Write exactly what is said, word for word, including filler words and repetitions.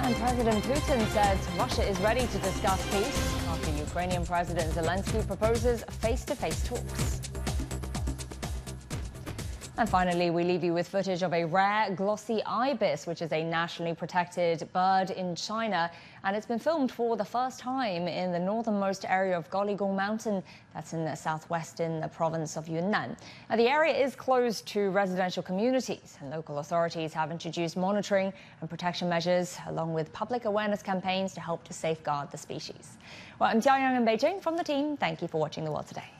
And President Putin says Russia is ready to discuss peace after Ukrainian President Zelensky proposes face-to-face talks. And finally, we leave you with footage of a rare glossy ibis, which is a nationally protected bird in China. And it's been filmed for the first time in the northernmost area of Goligong Mountain. That's in the southwestern province of Yunnan. Now, the area is closed to residential communities, and local authorities have introduced monitoring and protection measures, along with public awareness campaigns to help to safeguard the species. Well, I'm Jiao Yang in Beijing from the team. Thank you for watching The World Today.